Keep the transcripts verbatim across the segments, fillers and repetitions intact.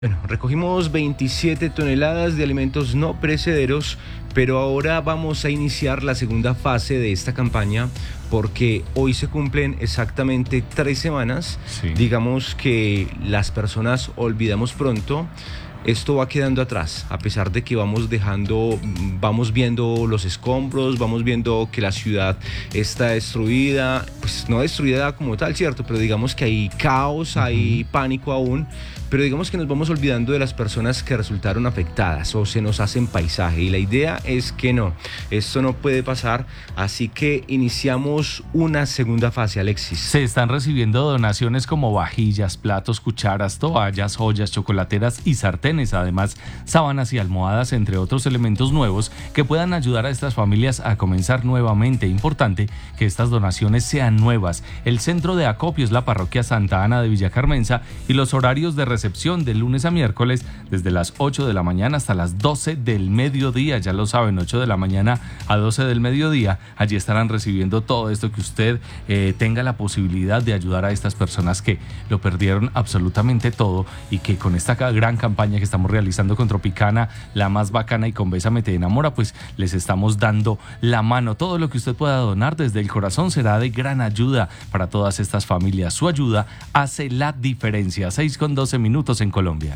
Bueno, recogimos veintisiete toneladas de alimentos no perecederos, pero ahora vamos a iniciar la segunda fase de esta campaña porque hoy se cumplen exactamente tres semanas. Sí. Digamos que las personas olvidamos pronto. Esto va quedando atrás, a pesar de que vamos dejando, vamos viendo los escombros, vamos viendo que la ciudad está destruida, pues no destruida como tal, ¿cierto? Pero digamos que hay caos, uh-huh. hay pánico aún, pero digamos que nos vamos olvidando de las personas que resultaron afectadas o se nos hacen paisaje, y la idea es que no, esto no puede pasar, así que iniciamos una segunda fase, Alexis. Se están recibiendo donaciones como vajillas, platos, cucharas, toallas, joyas, chocolateras y sartenes. Además, sábanas y almohadas, entre otros elementos nuevos que puedan ayudar a estas familias a comenzar nuevamente. Importante que estas donaciones sean nuevas. El centro de acopio es la parroquia Santa Ana de Villa Carmenza y los horarios de recepción de lunes a miércoles desde las ocho de la mañana hasta las doce del mediodía. Ya lo saben, ocho de la mañana a doce del mediodía. Allí estarán recibiendo todo esto que usted eh, tenga la posibilidad de ayudar a estas personas que lo perdieron absolutamente todo y que con esta gran campaña que estamos realizando con Tropicana, La Más Bacana y con Bésame Te Enamora, pues les estamos dando la mano. Todo lo que usted pueda donar desde el corazón será de gran ayuda para todas estas familias. Su ayuda hace la diferencia. seis con doce minutos en Colombia.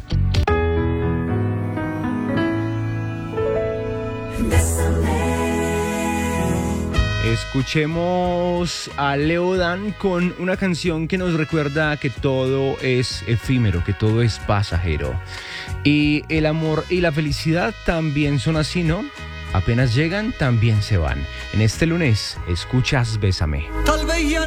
Escuchemos a Leo Dan con una canción que nos recuerda que todo es efímero, que todo es pasajero. Y el amor y la felicidad también son así, ¿no? Apenas llegan, también se van. En este lunes, escuchas Bésame. Tal vez ya